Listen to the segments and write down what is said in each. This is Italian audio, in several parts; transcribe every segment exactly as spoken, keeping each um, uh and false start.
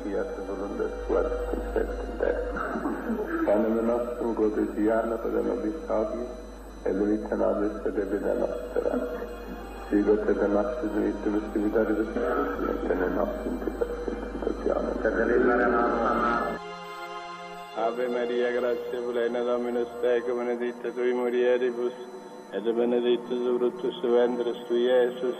fiat voluntas tua concet in te. Panem nostrum quotidianum da nobis hodie, et dimitte nobis et debita nostra. Sigot et nostris dimittimus dimittaribus et in nostrum tentazione. Ave Maria, gratia plena, Dominus tecum, benedicta tui mulieribus, et benedictus fructus ventris tui, Iesus.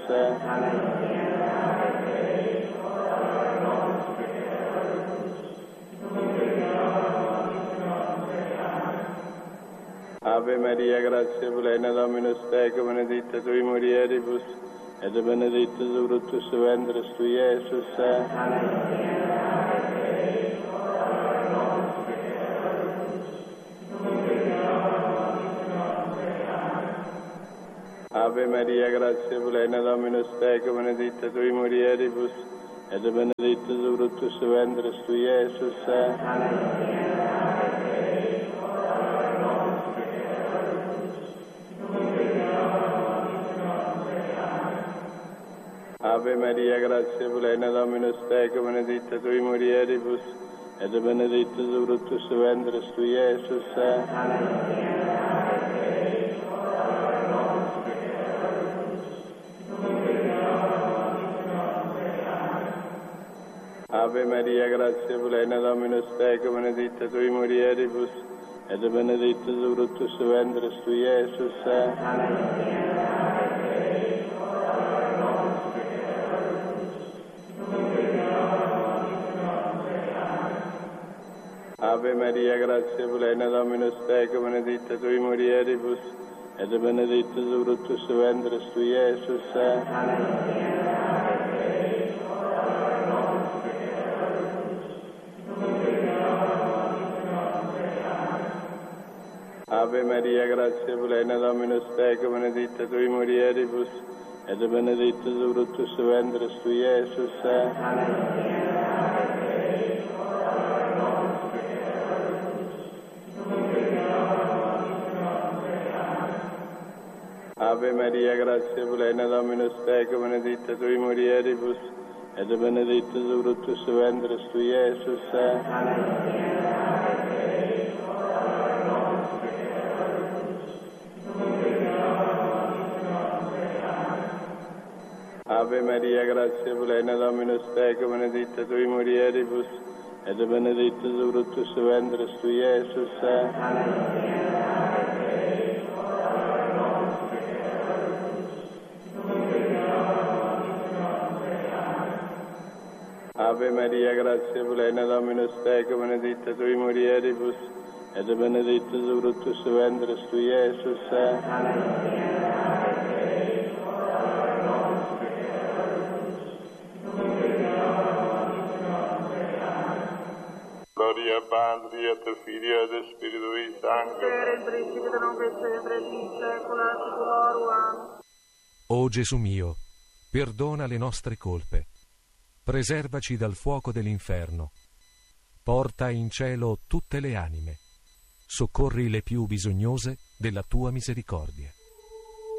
Ave Maria, gratia plena, Dominus tecum, benedicta tui mulieribus, et benedictus fructus ventris tui, Iesus. Ave Maria, gratia plena, Dominus tecum, benedicta tui mulieribus, et benedictus fructus ventris tui, Iesus. Ave Maria, gratia plena, Dominus tecum, benedicta tui mulieribus, et benedictus fructus ventris tui, Iesus. Ave Maria, gratia plena, Dominus tecum, benedicta tui mulieribus, et benedictus fructus ventris tui, Iesus. Ave Maria, gratia plena, Dominus tecum, benedicta tui mulieribus, et benedictus fructus ventris tui, Iesus. Ave Maria, gratia plena, Dominus tecum, benedicta tui mulieribus, et benedictus fructus ventris tui, Iesus. Ave Maria, gratia plena, Dominus tecum, benedicta tui mulieribus, et benedictus fructus ventris tui, Iesus. Ave Maria, gratia plena, Dominus tecum, benedicta tui mulieribus, et benedictus fructus ventris tui, Iesus. Ave Maria, gratia plena, Dominus tecum, benedicta tui mulieribus, et benedictus fructus ventris tui, Iesus. Gloria Patri et Filio et Spiritui Sancto. Per il principio non sempre in secula seculorum. O Gesù mio, perdona le nostre colpe, preservaci dal fuoco dell'inferno, porta in cielo tutte le anime, soccorri le più bisognose della tua misericordia.